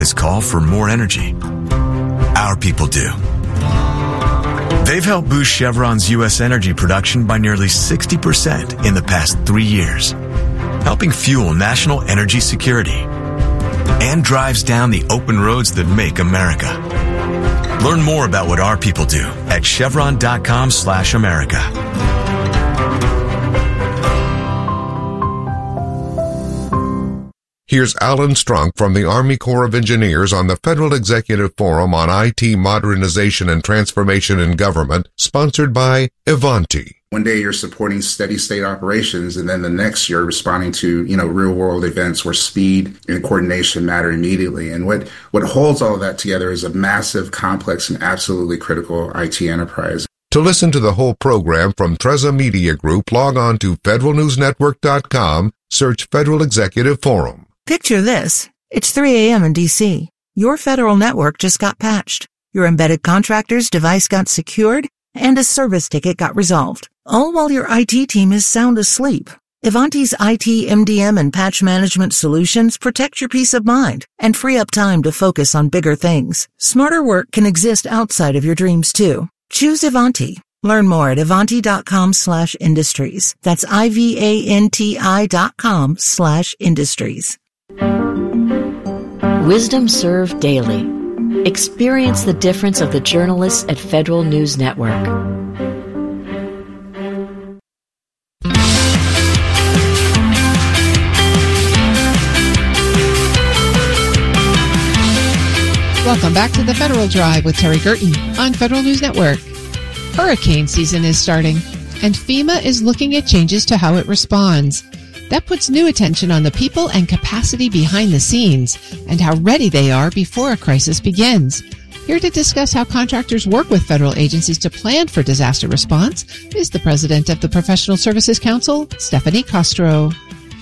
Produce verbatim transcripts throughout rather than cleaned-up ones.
This call for more energy. Our people do. They've helped boost Chevron's U S energy production by nearly sixty percent in the past three years, helping fuel national energy security, and drives down the open roads that make America. Learn more about what our people do at chevron.com slash America. Here's Alan Strunk from the Army Corps of Engineers on the Federal Executive Forum on I T Modernization and Transformation in Government, sponsored by Ivanti. One day you're supporting steady state operations, and then the next you're responding to, you know, real world events where speed and coordination matter immediately. And what, what holds all of that together is a massive, complex, and absolutely critical I T enterprise. To listen to the whole program from Treza Media Group, log on to federal news network dot com, search Federal Executive Forum. Picture this. It's three a.m. in D C. Your federal network just got patched. Your embedded contractor's device got secured, and a service ticket got resolved. All while your I T team is sound asleep. Ivanti's I T, M D M, and patch management solutions protect your peace of mind and free up time to focus on bigger things. Smarter work can exist outside of your dreams, too. Choose Ivanti. Learn more at Ivanti.com slash industries. That's I-V-A-N-T-I dot com slash industries. Wisdom Served Daily. Experience the difference of the journalists at Federal News Network. Welcome back to the Federal Drive with Terry Gerton on Federal News Network. Hurricane season is starting, and FEMA is looking at changes to how it responds. That puts new attention on the people and capacity behind the scenes and how ready they are before a crisis begins. Here to discuss how contractors work with federal agencies to plan for disaster response is the president of the Professional Services Council, Stephanie Castro.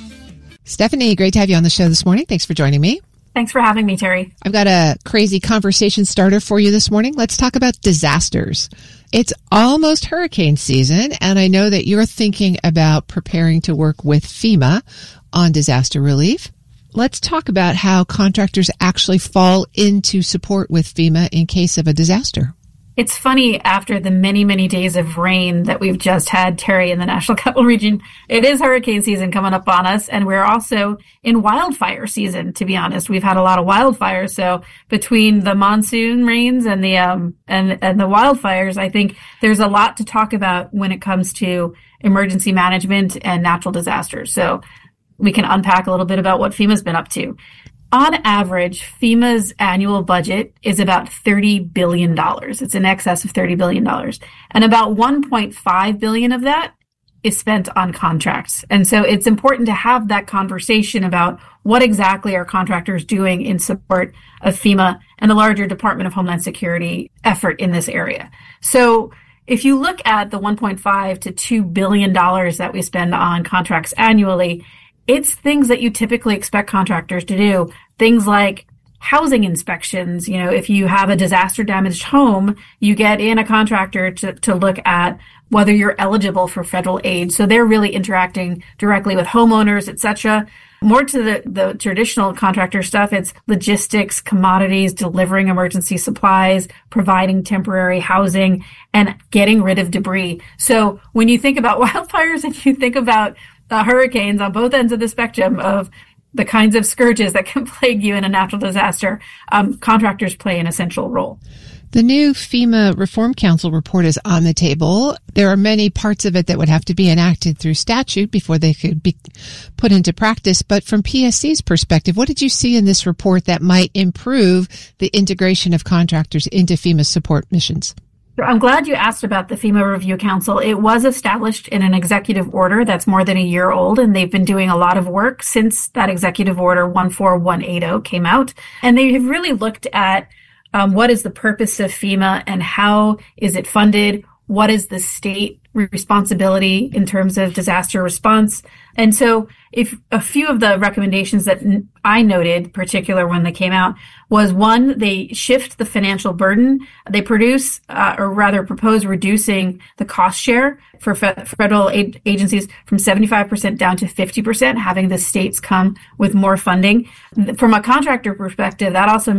Stephanie, great to have you on the show this morning. Thanks for joining me. Thanks for having me, Terry. I've got a crazy conversation starter for you this morning. Let's talk about disasters. It's almost hurricane season, and I know that you're thinking about preparing to work with FEMA on disaster relief. Let's talk about how contractors actually fall into support with FEMA in case of a disaster. It's funny, after the many, many days of rain that we've just had, Terry, in the National Capital Region, it is hurricane season coming up on us, and we're also in wildfire season, to be honest. We've had a lot of wildfires, so between the monsoon rains and the um and, and the wildfires, I think there's a lot to talk about when it comes to emergency management and natural disasters. So we can unpack a little bit about what FEMA's been up to. On average, FEMA's annual budget is about thirty billion dollars. It's in excess of thirty billion dollars. And about one point five billion dollars of that is spent on contracts. And so it's important to have that conversation about what exactly are contractors doing in support of FEMA and the larger Department of Homeland Security effort in this area. So if you look at the one point five to two billion dollars that we spend on contracts annually, it's things that you typically expect contractors to do. Things like housing inspections. You know, if you have a disaster damaged home, you get in a contractor to, to look at whether you're eligible for federal aid. So they're really interacting directly with homeowners, et cetera. More to the, the traditional contractor stuff, it's logistics, commodities, delivering emergency supplies, providing temporary housing, and getting rid of debris. So when you think about wildfires and you think about Uh, hurricanes on both ends of the spectrum of the kinds of scourges that can plague you in a natural disaster, um, contractors play an essential role. The new FEMA Reform Council report is on the table. There are many parts of it that would have to be enacted through statute before they could be put into practice. But from P S C's perspective, what did you see in this report that might improve the integration of contractors into FEMA support missions? I'm glad you asked about the FEMA Review Council. It was established in an executive order that's more than a year old, and they've been doing a lot of work since that executive order one four one eight zero came out. And they have really looked at um, what is the purpose of FEMA and how is it funded? What is the state responsibility in terms of disaster response. And so if a few of the recommendations that I noted, particular when they came out, was one, they shift the financial burden. They produce, uh, or rather propose reducing the cost share for fe- federal aid agencies from seventy-five percent down to fifty percent, having the states come with more funding. From a contractor perspective, that also